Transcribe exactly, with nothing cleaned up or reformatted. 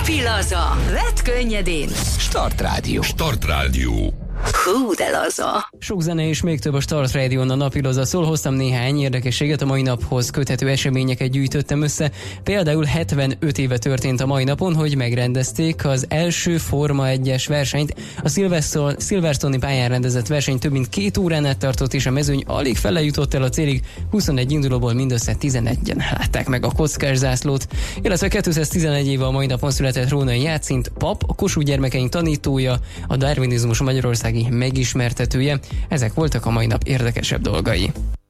Napi laza. Vedd könnyedén. Start Rádió. Start Rádió. Hú, de laza. Sok zene és még több a Start Rádión a napi laza szól. Hoztam néhány érdekességet, a mai naphoz köthető eseményeket gyűjtöttem össze. Például hetvenöt éve történt a mai napon, hogy megrendezték az első Forma egyes versenyt. A Silverstone-i pályán rendezett verseny több mint két órán át tartott, és a mezőny alig fele jutott el a célig. huszonegy indulóból mindössze tizenegyen látták meg a kockás zászlót. Illetve kétszáztizenegy éve a mai napon született Rónai Játszint pap, a Kossuth Gyermekeink tanítója, a darwinizmus magyarországi megismertetője. Ezek voltak a mai nap érdekesebb dolgai.